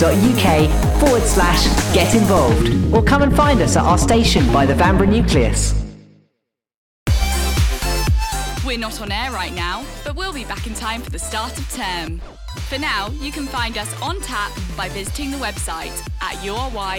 vanbrugh.uk/get involved. Or come and find us at our station by the Vanbrugh Nucleus. We're not on air right now, but we'll be back in time for the start of term. For now, you can find us on tap by visiting the website at uri.ac.uk.